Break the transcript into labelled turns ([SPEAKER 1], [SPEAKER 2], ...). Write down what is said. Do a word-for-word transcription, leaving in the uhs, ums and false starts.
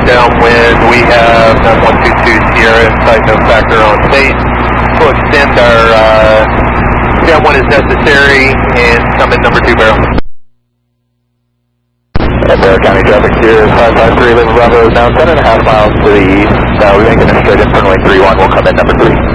[SPEAKER 1] downwind. We have nine one two two Sierra inside, no factor on state. We'll extend our uh, downwind as necessary and come in number two barrel.
[SPEAKER 2] Bear County traffic here, five five three, Lima Bravo, now ten and a half miles to the east. Now we're making a straight in runway three one, we'll come in number three.